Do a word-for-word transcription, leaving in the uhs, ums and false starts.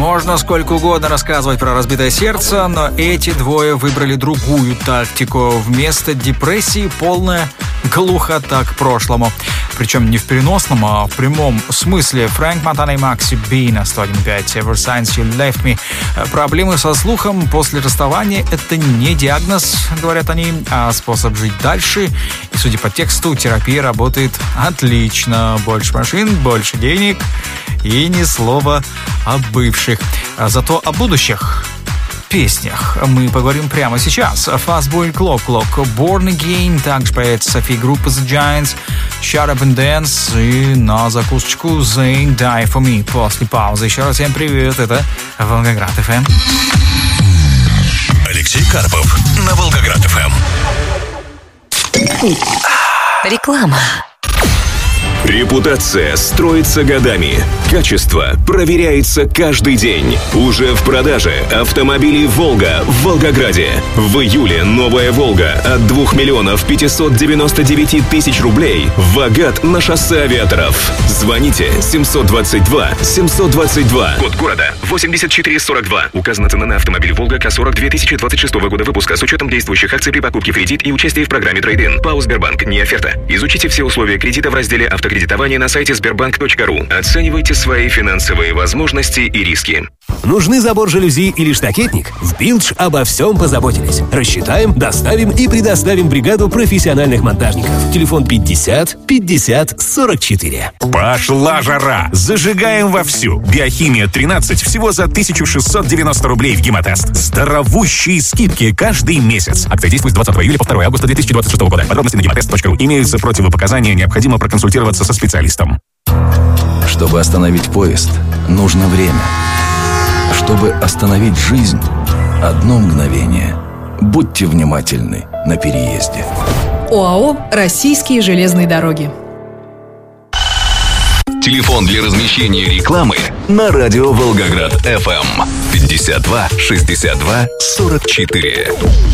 Можно сколько угодно рассказывать про разбитое сердце, но эти двое выбрали другую тактику. Вместо депрессии полная глухота к прошлому. Причем не в переносном, а в прямом смысле. Фрэнк Монтана и Макси Би на сто один и пять. Ever since you left me. Проблемы со слухом после расставания — это не диагноз, говорят они, а способ жить дальше. И, судя по тексту, терапия работает отлично. Больше машин, больше денег и ни слова о бывших. А зато о будущих песнях мы поговорим прямо сейчас. Fastboy Clock Clock, Born Again, также появится Софи, группа The Giants, Shut Up and Dance и на закусочку Zayn Die For Me. После паузы еще раз всем привет, это Волгоград эф эм. Алексей Карпов на Волгоград эф эм. Реклама. Репутация строится годами. Качество проверяется каждый день. Уже в продаже автомобили «Волга» в Волгограде. В июле новая «Волга» от двух миллионов пятьсот девяносто девять тысяч рублей в Агат на шоссе Авиаторов. Звоните семьсот двадцать два семьсот двадцать два. Код города восемьдесят четыре сорок два. Указана цена на автомобиль «Волга» К сорок две тысячи двадцать шестого года выпуска с учетом действующих акций при покупке в кредит и участии в программе «Трейд-ин». ПАО «Сбербанк». Не оферта. Изучите все условия кредита в разделе «Автокредитование» на сайте сбербанк точка ру. Оценивайте свои финансовые возможности и риски. Нужны забор жалюзи или штакетник? В Билдж обо всем позаботились. Рассчитаем, доставим и предоставим бригаду профессиональных монтажников. Телефон пятьдесят пятьдесят сорок четыре. Пошла жара! Зажигаем вовсю. Биохимия тринадцать всего за тысяча шестьсот девяносто рублей в Гемотест. Здоровущие скидки каждый месяц. Акция действует с двадцатого июля по второго августа две тысячи двадцать шестого года. Подробности на гемотест точка ру. Имеются противопоказания, необходимо проконсультироваться со специалистом. Чтобы остановить поезд, нужно время. Чтобы остановить жизнь, одно мгновение. Будьте внимательны на переезде. ОАО «Российские железные дороги». Телефон для размещения рекламы на радио Волгоград эф эм пятьдесят два шестьдесят два сорок четыре.